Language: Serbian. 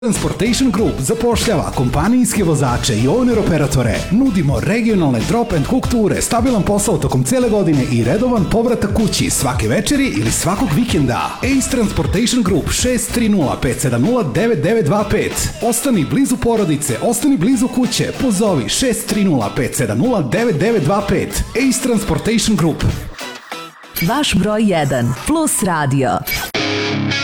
Transportation Group zapošljava kompanijske vozače i owner operatore. Nudimo regionalne drop and cook ture, stabilan posao tokom cele godine i redovan povratak kući svake večeri ili svakog vikenda. Ace Transportation Group 630-570-9925. Ostani blizu porodice, ostani blizu kuće, pozovi 630-570-9925. Ace Transportation Group. Vaš broj 1 Plus Radio.